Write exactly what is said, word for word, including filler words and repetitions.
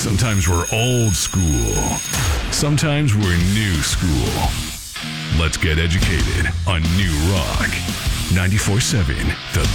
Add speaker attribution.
Speaker 1: Sometimes we're old school. Sometimes we're new school. Let's get educated on New Rock. ninety-four point seven The